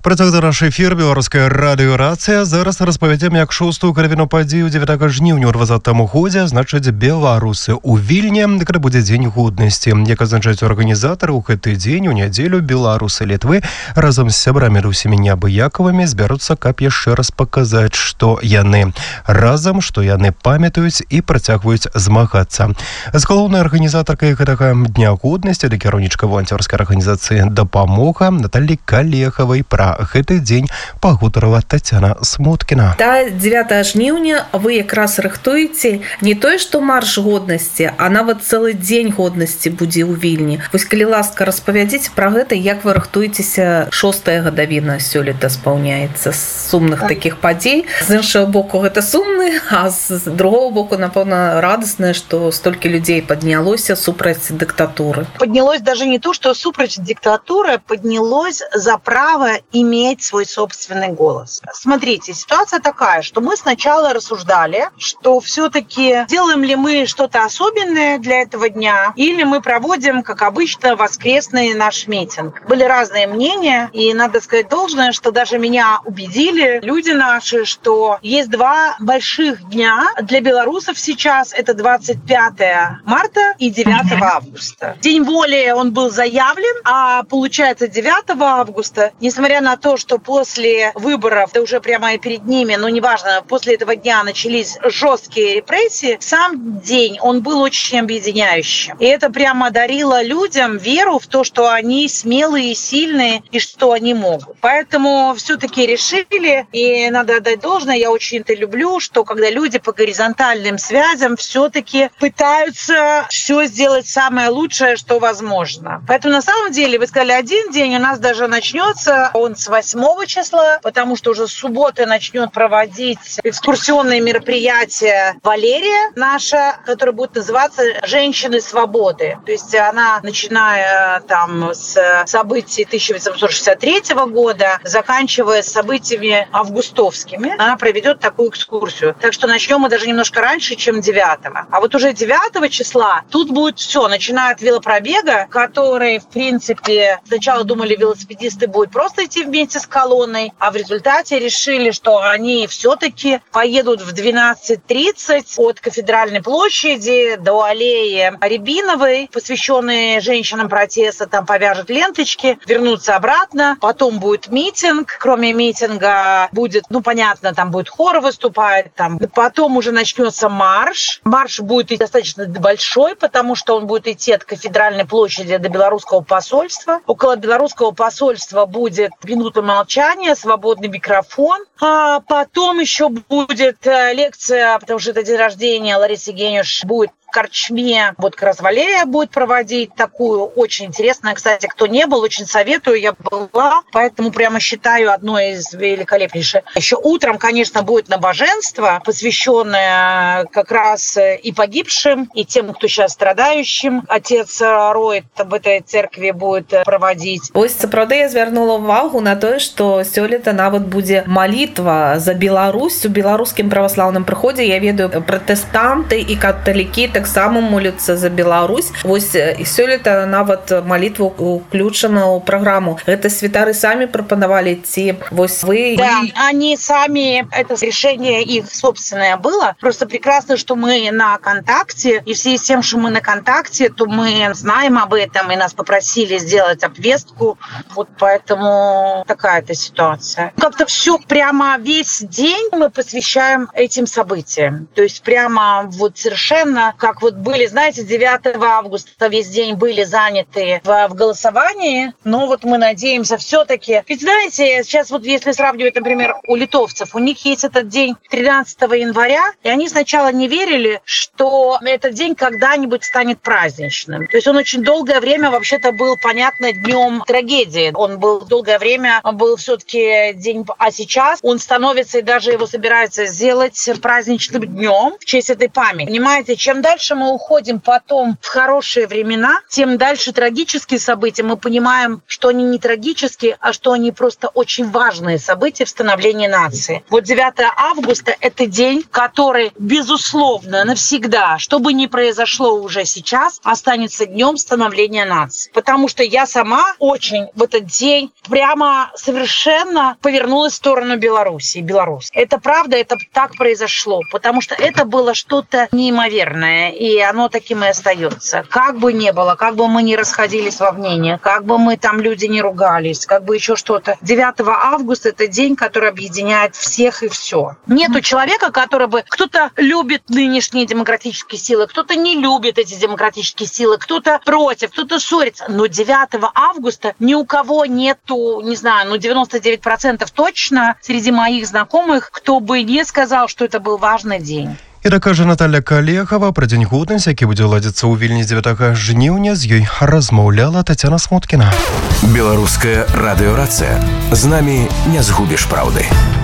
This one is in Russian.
Працягвае наш эфір беларуская радыёрацыя. Зараз распавядзем, як 6-ю каляіну падзею 9 жніўня ў 2020 годзе значыць беларусы ў Вільні, калі будзе дзень годнасці. Як азначаюць арганізатары, у гэты дзень у нядзелю беларусы Літвы разам з сябрамі русімі неабыякавымі збяруцца, каб яшчэ раз паказаць, што яны разам, што яны памятаюць і працягваюць змагацца. З галоўнай арганізатаркай гэтага дня годнасці да кіраўнічка воланцёрскай арганізацыі «Дапамога» Наталлі Калехавай пра гэты дзень пагутарыла Тацяна Смуткіна. Да 9 жніўня вы якраз рыхтуеце не тое, што марш годнасці, а нават цэлы дзень годнасці будзе ў Вільні. Вось, калі ласка, распавядзіце пра гэта, як вы рыхтуецеся. 6-я гадавіна сёлета спаўняецца з сумных такіх падзей. З іншага боку, гэта сумны, а з другого боку, напэўна, радаснае, што столькі людзей паднялося супраць дыктатуры. Поднялось даже не то, что супраць диктатуры, поднялось за право иметь свой собственный голос. Смотрите, ситуация такая, что мы сначала рассуждали, что все-таки делаем ли мы что-то особенное для этого дня, или мы проводим, как обычно, воскресный наш митинг. Были разные мнения, и надо сказать должное, что даже меня убедили люди наши, что есть два больших дня для белорусов сейчас. Это 25 марта и 9 августа. День воли, он был заявлен, а получается 9 августа, несмотря на то, что после выборов, да уже прямо и перед ними, но неважно, после этого дня начались жесткие репрессии, сам день, он был очень объединяющим. И это прямо дарило людям веру в то, что они смелые и сильные, и что они могут. Поэтому все-таки решили, и надо отдать должное, я очень это люблю, что когда люди по горизонтальным связям все-таки пытаются все сделать самое лучшее, что возможно. Поэтому на самом деле, вы сказали, один день у нас даже начнется, он с 8 числа, потому что уже с субботы начнет проводить экскурсионные мероприятия Валерия наша, которая будет называться «Женщины свободы». То есть она, начиная там с событий 1863 года, заканчивая событиями августовскими, она проведет такую экскурсию. Так что начнем мы даже немножко раньше, чем 9. А вот уже 9 числа тут будет все, начиная от велопробега, который, в принципе, сначала думали, велосипедисты будут просто идти вместе с колонной, а в результате решили, что они все-таки поедут в 12:30 от Кафедральной площади до аллеи Рябиновой, посвященной женщинам протеста, там повяжут ленточки, вернутся обратно, потом будет митинг, кроме митинга будет, понятно, там будет хор выступать, там, потом уже начнется марш. Марш будет достаточно большой, потому что он будет идти от Кафедральной площади до Белорусского посольства. Около Белорусского посольства будет минута молчания, свободный микрофон. А потом еще будет лекция, потому что это день рождения Ларисы Генюш, будет в Корчме. Вот как раз Валерия будет проводить такую, очень интересную. Кстати, кто не был, очень советую, я была. Поэтому прямо считаю одной из великолепнейших. Еще утром, конечно, будет набоженство, посвященное как раз и погибшим, и тем, кто сейчас страдающим. Отец Ройт в этой церкви будет проводить. Ось, сапраўды, я звярнула ўвагу на тое, што сёлета нават будзе малітва за Беларусь у беларускім праваслаўным прыходзе. Я ведаю, пратэстанты і каталікі таксама моляцца за Беларусь. Вось сёлета нават малітва ўключана ў праграму. Гэта святары самі прапанавалі ці вось вы? Да, они сами, это решение их собственное было. Просто прекрасно, что мы на контакте, и в связи с тем, что мы на контакте, то мы знаем об этом, и нас попросили сделать обвестку. Вот поэтому такая-то ситуация. Как-то все прямо весь день мы посвящаем этим событиям. То есть прямо вот совершенно, как вот были, знаете, 9 августа весь день были заняты в голосовании, но вот мы надеемся все-таки. Ведь знаете, сейчас вот если сравнивать, например, у литовцев, у них есть этот день 13 января, и они сначала не верили, что этот день когда-нибудь станет праздничным. То есть он очень долгое время вообще-то был, понятно, днем трагедии. Он был долгое время, был все-таки день, а сейчас он становится, и даже его собираются сделать праздничным днем в честь этой памяти. Понимаете, чем дальше дальше мы уходим потом в хорошие времена, тем дальше трагические события. Мы понимаем, что они не трагические, а что они просто очень важные события в становлении нации. Вот 9 августа – это день, который, безусловно, навсегда, что бы ни произошло уже сейчас, останется днем становления нации. Потому что я сама очень в этот день прямо совершенно повернулась в сторону Беларуси и Беларусь. Это правда, это так произошло, потому что это было что-то неимоверное, и оно таким и остается. Как бы ни было, как бы мы ни расходились во мнениях, как бы мы там люди не ругались, как бы еще что-то. 9 августа – это день, который объединяет всех и все. Нету человека, который бы... Кто-то любит нынешние демократические силы, кто-то не любит эти демократические силы, кто-то против, кто-то ссорится. Но 9 августа ни у кого нету, не знаю, 99% точно среди моих знакомых, кто бы не сказал, что это был важный день. І так кажа Наталя Калехова пра дзень годнасці, які будзе ладзіцца ў Вільні 9 жніўня. З ёй размаўляла Тацяна Смуткіна. Беларуская радыёрацыя. З намі не згубіш праўды.